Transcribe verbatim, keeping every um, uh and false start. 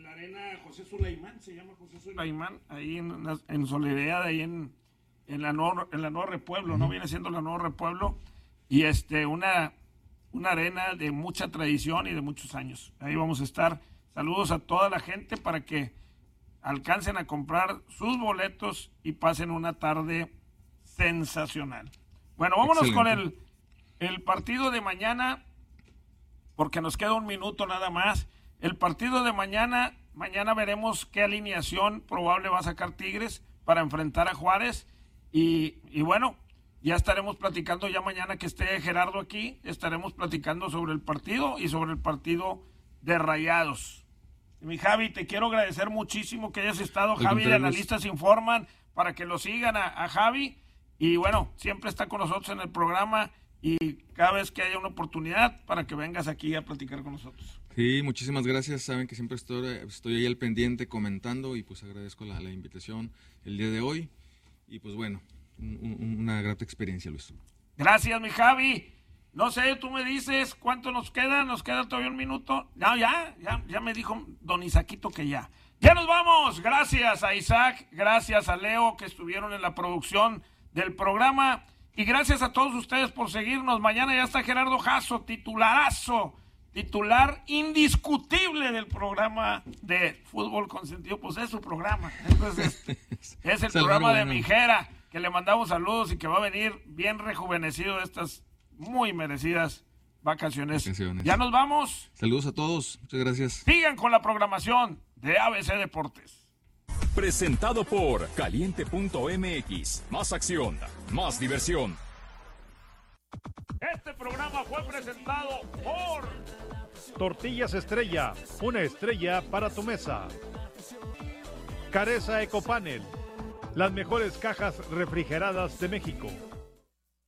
la arena José Sulaimán, se llama José Sulaimán, ahí en, en Soledad, ahí en, en la nueva, en la nueva Repueblo, uh-huh. ¿no? Viene siendo la nueva Repueblo, y este, una, una arena de mucha tradición y de muchos años. Ahí vamos a estar. Saludos a toda la gente para que alcancen a comprar sus boletos y pasen una tarde sensacional. Bueno, vámonos Excelente. con el, el partido de mañana, porque nos queda un minuto nada más. El partido de mañana, mañana veremos qué alineación probable va a sacar Tigres para enfrentar a Juárez. Y, y bueno, ya estaremos platicando ya mañana que esté Gerardo aquí, estaremos platicando sobre el partido y sobre el partido de Rayados. Mi Javi, te quiero agradecer muchísimo que hayas estado. El Javi de Analistas Informan, para que lo sigan a, a Javi. Y bueno, siempre está con nosotros en el programa y cada vez que haya una oportunidad para que vengas aquí a platicar con nosotros. Sí, muchísimas gracias. Saben que siempre estoy, estoy ahí al pendiente comentando y pues agradezco la, la invitación el día de hoy. Y pues bueno, un, un, una grata experiencia, Luis. Gracias, mi Javi. No sé, tú me dices cuánto nos queda. ¿Nos queda todavía un minuto? No, ya, ya, ya me dijo don Isaquito que ya. ¡Ya nos vamos! Gracias a Isaac, gracias a Leo que estuvieron en la producción del programa y gracias a todos ustedes por seguirnos. Mañana ya está Gerardo Jasso, titularazo, titular indiscutible del programa de Fútbol con Sentido. Pues es su programa. Entonces, este, es el programa de Mijera, que le mandamos saludos y que va a venir bien rejuvenecido de estas muy merecidas vacaciones. vacaciones. Ya nos vamos. Saludos a todos. Muchas gracias. Sigan con la programación de A B C Deportes. Presentado por Caliente punto M X. Más acción, más diversión. Este programa fue presentado por Tortillas Estrella, una estrella para tu mesa. Careza Ecopanel, las mejores cajas refrigeradas de México.